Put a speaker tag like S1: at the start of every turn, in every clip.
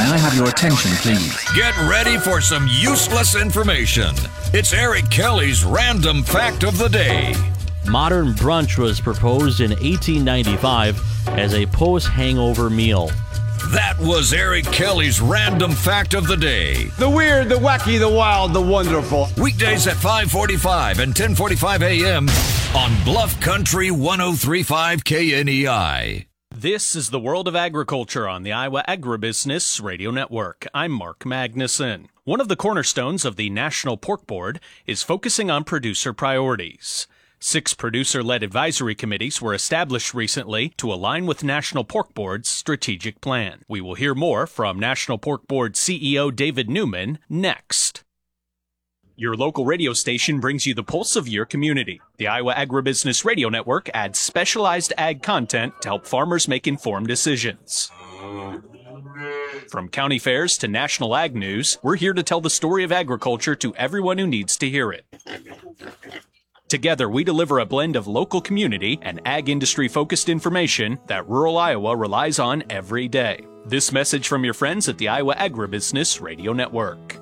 S1: I have your attention, please?
S2: Get ready for some useless information. It's Eric Kelly's Random Fact of the Day.
S3: Modern brunch was proposed in 1895 as a post-hangover meal.
S2: That was Eric Kelly's Random Fact of the Day.
S4: The weird, the wacky, the wild, the wonderful.
S2: Weekdays at 5:45 and 10:45 a.m. on Bluff Country 103.5 KNEI.
S5: This is the World of Agriculture on the Iowa Agribusiness Radio Network. I'm Mark Magnuson. One of the cornerstones of the National Pork Board is focusing on producer priorities. 6 producer-led advisory committees were established recently to align with National Pork Board's strategic plan. We will hear more from National Pork Board CEO David Newman next. Your local radio station brings you the pulse of your community. The Iowa Agribusiness Radio Network adds specialized ag content to help farmers make informed decisions. From county fairs to national ag news, we're here to tell the story of agriculture to everyone who needs to hear it. Together, we deliver a blend of local community and ag industry-focused information that rural Iowa relies on every day. This message from your friends at the Iowa Agribusiness Radio Network.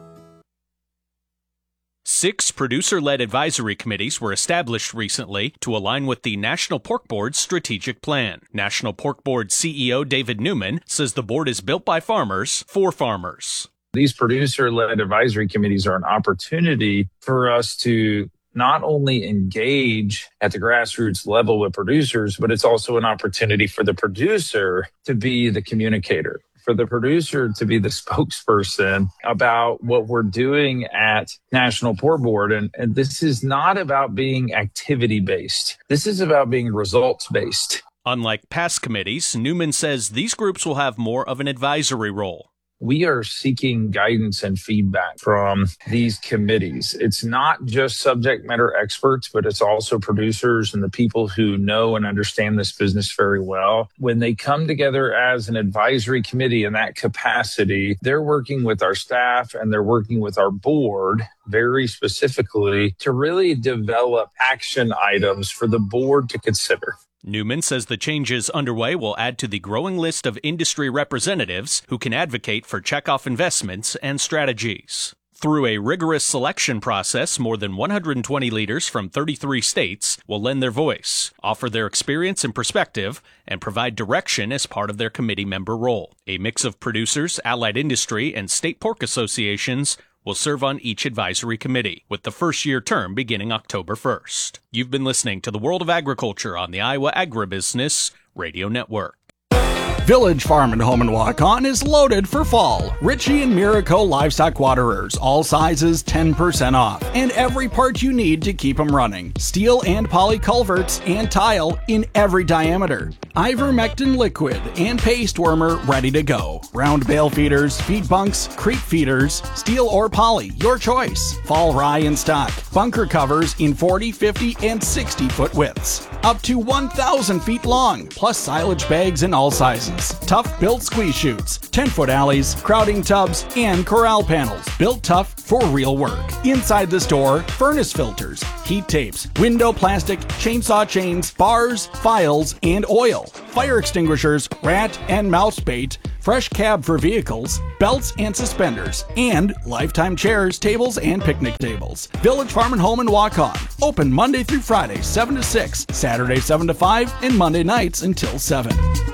S5: 6 producer-led advisory committees were established recently to align with the National Pork Board's strategic plan. National Pork Board CEO David Newman says the board is built by farmers for farmers.
S6: These producer-led advisory committees are an opportunity for us to not only engage at the grassroots level with producers, but it's also an opportunity for the producer to be the communicator, for the producer to be the spokesperson about what we're doing at National Pork Board. And this is not about being activity-based. This is about being results-based.
S5: Unlike past committees, Newman says these groups will have more of an advisory role.
S6: We are seeking guidance and feedback from these committees. It's not just subject matter experts, but it's also producers and the people who know and understand this business very well. When they come together as an advisory committee in that capacity, they're working with our staff and they're working with our board very specifically to really develop action items for the board to consider.
S5: Newman says the changes underway will add to the growing list of industry representatives who can advocate for checkoff investments and strategies. Through a rigorous selection process, more than 120 leaders from 33 states will lend their voice, offer their experience and perspective, and provide direction as part of their committee member role. A mix of producers, allied industry, and state pork associations will serve on each advisory committee, with the first-year term beginning October 1st. You've been listening to the World of Agriculture on the Iowa Agribusiness Radio Network.
S7: Village Farm and Home and Walk On is loaded for fall. Ritchie and Miracle Livestock Waterers, all sizes 10% off, and every part you need to keep them running. Steel and poly culverts and tile in every diameter. Ivermectin liquid and paste wormer ready to go. Round bale feeders, feed bunks, crate feeders, steel or poly, your choice. Fall rye in stock. Bunker covers in 40, 50, and 60-foot widths. Up to 1,000 feet long, plus silage bags in all sizes. Tough built squeeze chutes, 10-foot alleys, crowding tubs, and corral panels built tough for real work. Inside the store, furnace filters, heat tapes, window plastic, chainsaw chains, bars, files, and oil, fire extinguishers, rat and mouse bait, fresh cab for vehicles, belts and suspenders, and lifetime chairs, tables, and picnic tables. Village Farm and Home and Walk On. Open Monday through Friday, 7 to 6, Saturday 7 to 5, and Monday nights until 7.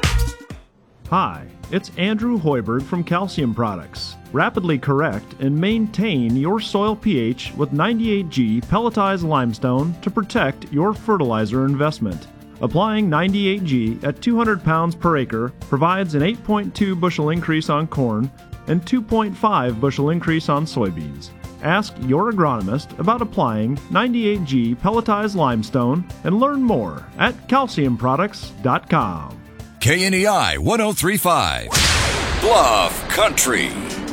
S8: Hi, it's Andrew Hoiberg from Calcium Products. Rapidly correct and maintain your soil pH with 98G pelletized limestone to protect your fertilizer investment. Applying 98G at 200 pounds per acre provides an 8.2 bushel increase on corn and 2.5 bushel increase on soybeans. Ask your agronomist about applying 98G pelletized limestone and learn more at calciumproducts.com.
S2: KNEI 103.5 Bluff Country.